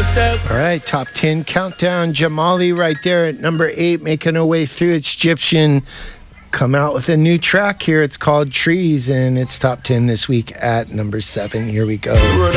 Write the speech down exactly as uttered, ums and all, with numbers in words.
All right, top ten countdown. Jamali right there at number eight, making her way through. It's Egyptian. Come out with a new track here. It's called Trees, and it's top ten this week at number seven. Here we go.